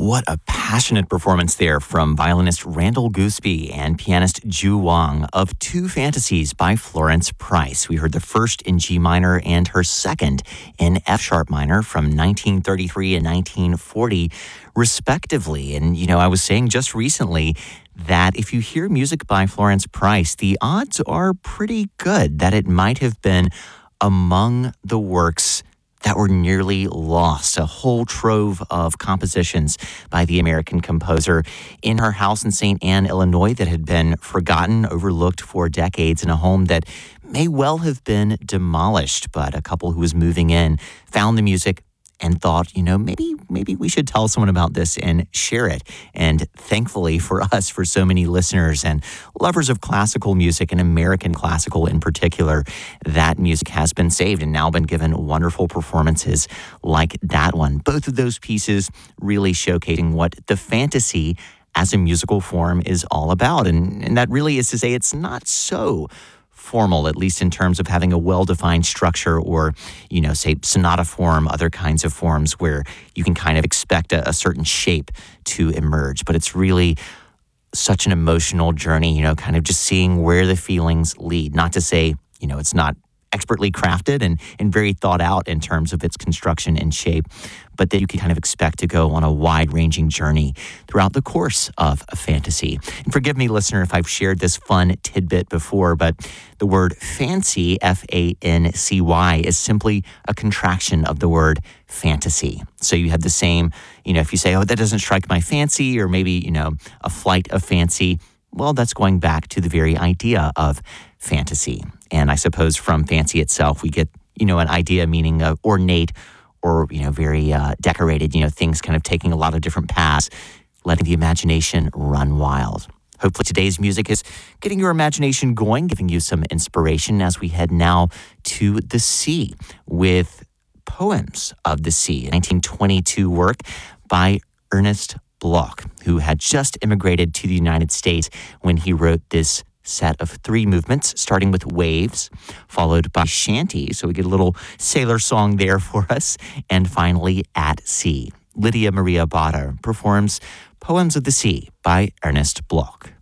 What a passionate performance there from violinist Randall Gooseby and pianist Ju Wang of Two Fantasies by Florence Price. We heard the first in G minor and her second in F sharp minor from 1933 and 1940, respectively. And, I was saying just recently that if you hear music by Florence Price, the odds are pretty good that it might have been among the works that were nearly lost, a whole trove of compositions by the American composer in her house in St. Anne, Illinois, that had been forgotten, overlooked for decades, in a home that may well have been demolished. But a couple who was moving in found the music and thought, maybe we should tell someone about this and share it. And thankfully for us, for so many listeners and lovers of classical music and American classical in particular, that music has been saved and now been given wonderful performances like that one. Both of those pieces really showcasing what the fantasy as a musical form is all about. And that really is to say it's not so formal, at least in terms of having a well-defined structure or, say, sonata form, other kinds of forms where you can kind of expect a certain shape to emerge. But it's really such an emotional journey, kind of just seeing where the feelings lead. Not to say, it's not expertly crafted and very thought out in terms of its construction and shape, but that you can kind of expect to go on a wide-ranging journey throughout the course of a fantasy. And forgive me, listener, if I've shared this fun tidbit before, but the word fancy, F-A-N-C-Y, is simply a contraction of the word fantasy. So you have the same, if you say, oh, that doesn't strike my fancy, or maybe, a flight of fancy, well, that's going back to the very idea of fantasy. And I suppose from fancy itself, we get, an idea meaning ornate or, very decorated, things kind of taking a lot of different paths, letting the imagination run wild. Hopefully today's music is getting your imagination going, giving you some inspiration as we head now to the sea with Poems of the Sea, a 1922 work by Ernest Bloch, who had just immigrated to the United States when he wrote this set of three movements, starting with Waves, followed by Shanty, so we get a little sailor song there for us, and finally At Sea. Lydia Maria Botta performs Poems of the Sea by Ernest Bloch.